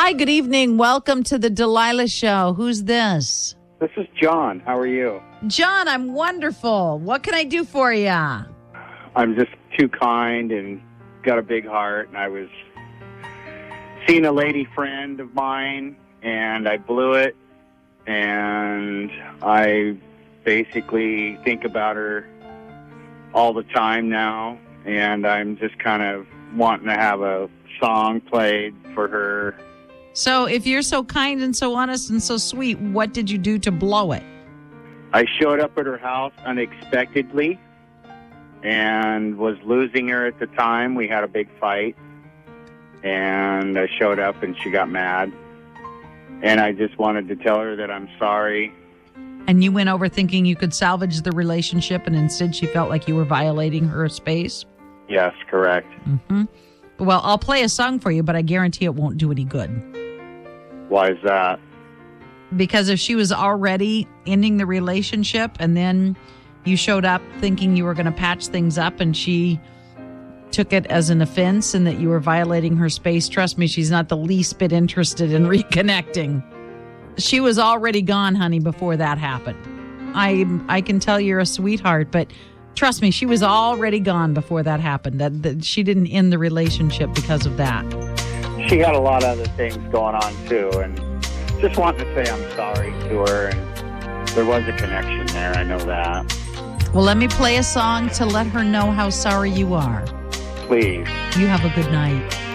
Hi, good evening. Welcome to the Delilah Show. Who's this? This is John. How are you? John, I'm wonderful. What can I do for you? I'm just too kind and got a big heart. And I was seeing a lady friend of mine, and I blew it. And I basically think about her all the time now. And I'm just kind of wanting to have a song played for her. So if you're so kind and so honest and so sweet, what did you do to blow it? I showed up at her house unexpectedly and was losing her at the time. We had a big fight, and I showed up and she got mad. And I just wanted to tell her that I'm sorry. And you went over thinking you could salvage the relationship, and instead she felt like you were violating her space? Yes, correct. Mm-hmm. Well, I'll play a song for you, but I guarantee it won't do any good. Why is that? Because if she was already ending the relationship and then you showed up thinking you were going to patch things up and she took it as an offense and that you were violating her space, trust me, she's not the least bit interested in reconnecting. She was already gone, honey, before that happened. I can tell you're a sweetheart, but trust me, she was already gone before that happened. That she didn't end the relationship because of that. She had a lot of other things going on, too, and just wanted to say I'm sorry to her, and there was a connection there, I know that. Well, let me play a song to let her know how sorry you are. Please. You have a good night.